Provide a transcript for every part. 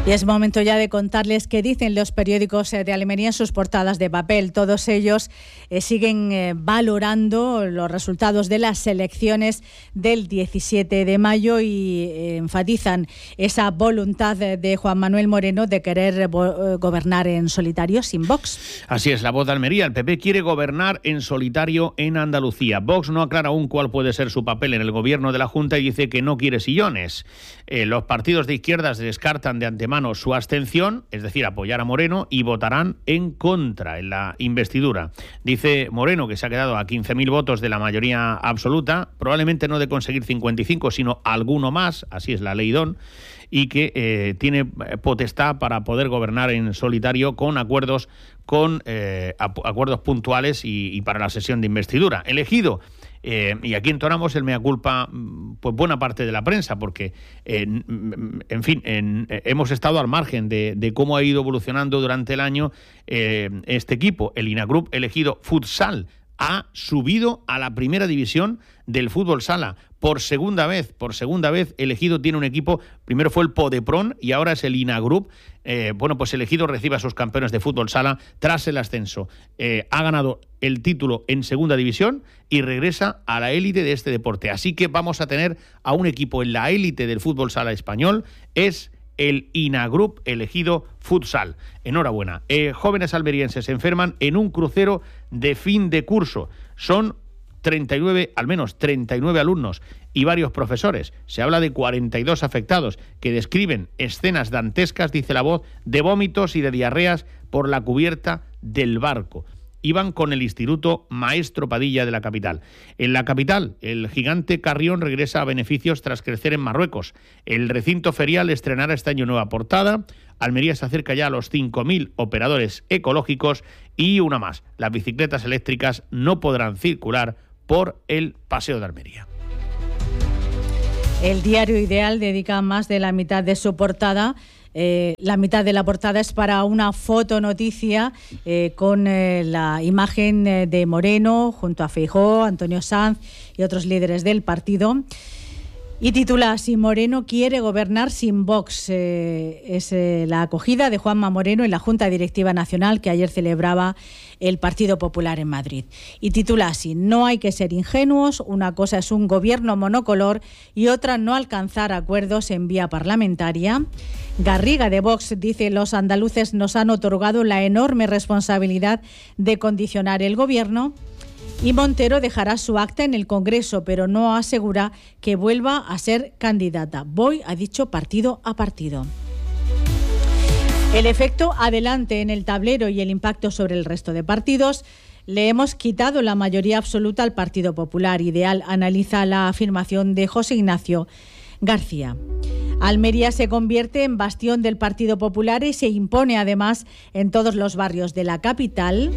Y es momento ya de contarles qué dicen los periódicos de Almería en sus portadas de papel. Todos ellos siguen valorando los resultados de las elecciones del 17 de mayo y enfatizan esa voluntad de Juan Manuel Moreno de querer gobernar en solitario sin Vox. Así es, La Voz de Almería. El PP quiere gobernar en solitario en Andalucía. Vox no aclara aún cuál puede ser su papel en el gobierno de la Junta y dice que no quiere sillones. Los partidos de izquierdas descartan de antemano su abstención, es decir, apoyar a Moreno, y votarán en contra en la investidura. Dice Moreno que se ha quedado a 15.000 votos de la mayoría absoluta, probablemente no de conseguir 55, sino alguno más, así es la ley Don, y que tiene potestad para poder gobernar en solitario con acuerdos puntuales y para la sesión de investidura. Elegido. Y aquí entonamos el mea culpa, pues buena parte de la prensa, porque, hemos estado al margen de cómo ha ido evolucionando durante el año este equipo. El INAGRUP elegido futsal ha subido a la primera división del fútbol sala. Por segunda vez elegido tiene un equipo, primero fue el Podeprón y ahora es el INAGRUP. Pues elegido recibe a sus campeones de fútbol sala tras el ascenso. Ha ganado el título en segunda división y regresa a la élite de este deporte. Así que vamos a tener a un equipo en la élite del fútbol sala español, es el INAGRUP elegido futsal. Enhorabuena. Jóvenes almerienses se enferman en un crucero de fin de curso. Son 39 alumnos y varios profesores. Se habla de 42 afectados que describen escenas dantescas, dice La Voz, de vómitos y de diarreas por la cubierta del barco. Iban con el Instituto Maestro Padilla de la capital. En la capital, el gigante Carrión regresa a beneficios tras crecer en Marruecos. El recinto ferial estrenará este año nueva portada. Almería se acerca ya a los 5.000 operadores ecológicos y una más. Las bicicletas eléctricas no podrán circular por el Paseo de Almería. El diario Ideal dedica más de la mitad de su portada. La mitad de la portada es para una fotonoticia con la imagen de Moreno junto a Feijóo, Antonio Sanz y otros líderes del partido. Y titula así: Moreno quiere gobernar sin Vox. Es la acogida de Juanma Moreno en la Junta Directiva Nacional que ayer celebraba el Partido Popular en Madrid. Y titula así: no hay que ser ingenuos, una cosa es un gobierno monocolor y otra no alcanzar acuerdos en vía parlamentaria. Garriga de Vox dice: los andaluces nos han otorgado la enorme responsabilidad de condicionar el gobierno. Y Montero dejará su acta en el Congreso, pero no asegura que vuelva a ser candidata. Voy, ha dicho, partido a partido. El efecto adelante en el tablero y el impacto sobre el resto de partidos. Le hemos quitado la mayoría absoluta al Partido Popular. Ideal analiza la afirmación de José Ignacio García. Almería se convierte en bastión del Partido Popular y se impone además en todos los barrios de la capital.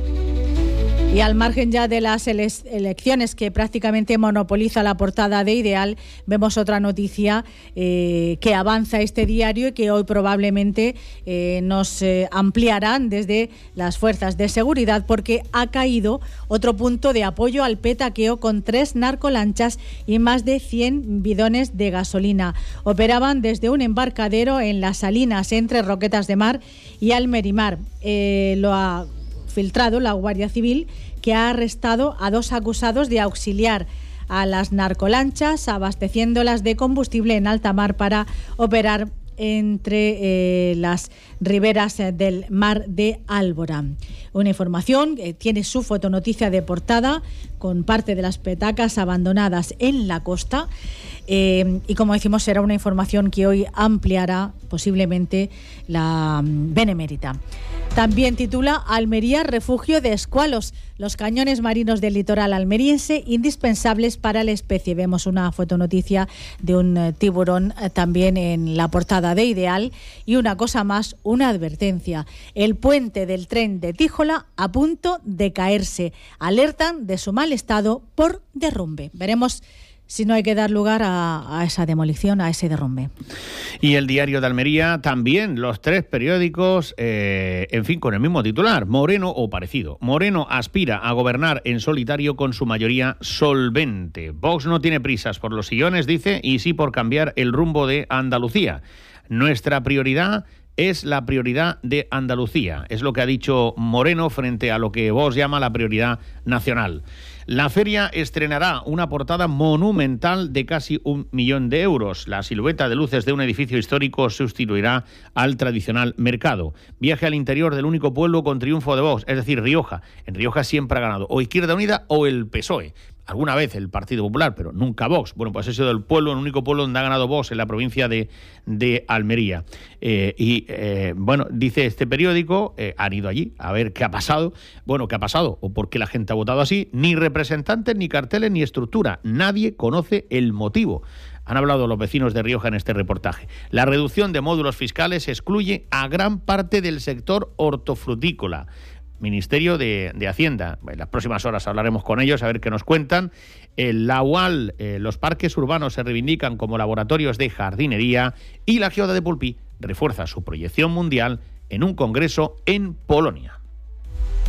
Y al margen ya de las elecciones que prácticamente monopoliza la portada de Ideal, vemos otra noticia que avanza este diario y que hoy probablemente nos ampliarán desde las fuerzas de seguridad, porque ha caído otro punto de apoyo al petaqueo con 3 narcolanchas y más de 100 bidones de gasolina. Operaban desde un embarcadero en Las Salinas, entre Roquetas de Mar y Almerimar. Lo ha filtrado la Guardia Civil, que ha arrestado a 2 acusados de auxiliar a las narcolanchas, abasteciéndolas de combustible en alta mar para operar entre las riberas del mar de Álvora. Una información que tiene su fotonoticia de portada con parte de las petacas abandonadas en la costa. Y como decimos, será una información que hoy ampliará posiblemente la Benemérita. También titula: Almería, refugio de escualos. Los cañones marinos del litoral almeriense, indispensables para la especie. Vemos una fotonoticia de un tiburón también en la portada de Ideal. Y una cosa más, una advertencia: el puente del tren de Tíjola a punto de caerse. Alertan de su mal estado por derrumbe. Veremos si no hay que dar lugar a esa demolición, a ese derrumbe. Y el Diario de Almería también, los 3 periódicos, con el mismo titular: Moreno o parecido. Moreno aspira a gobernar en solitario con su mayoría solvente. Vox no tiene prisas por los sillones, dice, y sí por cambiar el rumbo de Andalucía. Nuestra prioridad es la prioridad de Andalucía. Es lo que ha dicho Moreno frente a lo que Vox llama la prioridad nacional. La feria estrenará una portada monumental de casi 1 millón de euros. La silueta de luces de un edificio histórico sustituirá al tradicional mercado. Viaje al interior del único pueblo con triunfo de Vox, es decir, Rioja. En Rioja siempre ha ganado o Izquierda Unida o el PSOE. Alguna vez el Partido Popular, pero nunca Vox. Bueno, pues ha sido el único pueblo donde ha ganado Vox en la provincia de Almería. Bueno, dice este periódico, han ido allí a ver qué ha pasado. Bueno, ¿qué ha pasado? O por qué la gente ha votado así. Ni representantes, ni carteles, ni estructura. Nadie conoce el motivo. Han hablado los vecinos de Rioja en este reportaje. La reducción de módulos fiscales excluye a gran parte del sector hortofrutícola. Ministerio de Hacienda. En las próximas horas hablaremos con ellos a ver qué nos cuentan. La UAL, los parques urbanos se reivindican como laboratorios de jardinería y la Geoda de Pulpí refuerza su proyección mundial en un congreso en Polonia.